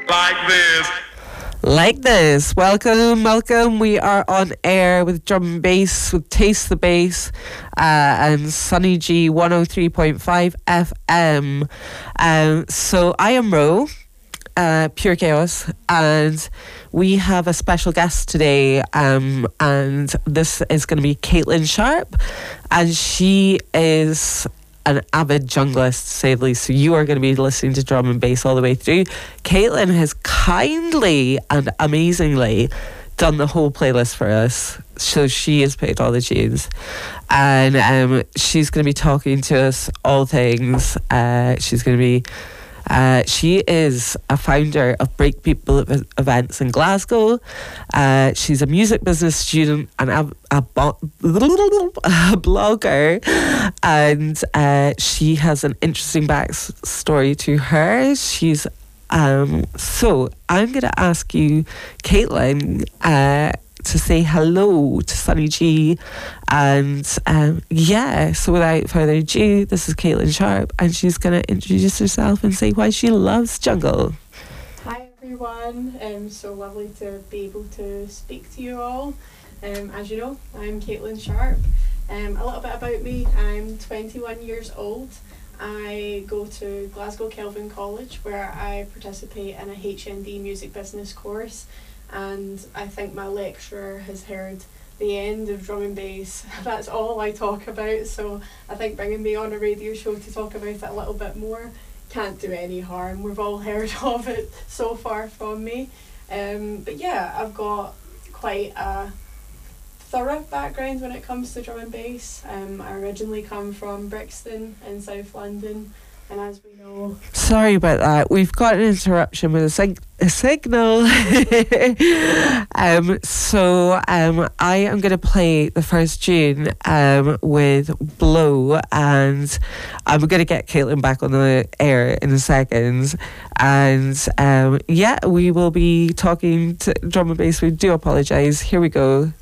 Like this. Like this. Welcome. We are on air with Drum and Bass, with Taste the Bass, and Sunny G 103.5 FM. So I am Ro, Pure Chaos, and we have a special guest today, and this is going to be Caitlin Sharp, and she is an avid junglist, to say the least. So you are going to be listening to Drum and Bass all the way through. Caitlin has kindly and amazingly done the whole playlist for us. So she has picked all the tunes, and she's going to be talking to us all things. She's going to be she is a founder of Break People events in Glasgow. She's a music business student and a blogger, and she has an interesting backstory to her. She's so I'm going to ask you, Caitlin, to say hello to Sunny G, and so without further ado, this is Caitlin Sharp, and she's going to introduce herself and say why she loves jungle. Hi everyone, so lovely to be able to speak to you all. As you know, I'm Caitlin Sharp. A little bit about me: I'm 21 years old. I go to Glasgow Kelvin College, where I participate in a HND music business course. And I think my lecturer has heard the end of Drum and Bass. That's all I talk about, so I think bringing me on a radio show to talk about it a little bit more can't do any harm. We've all heard of it so far from me. But yeah, I've got quite a thorough background when it comes to Drum and Bass. I originally come from Brixton in South London, and as we know... Sorry about that. We've got an interruption with a signal. I am going to play the first tune with Blow, and I'm going to get Caitlin back on the air in a second. And we will be talking to Drum and Bass. We do apologise. Here we go.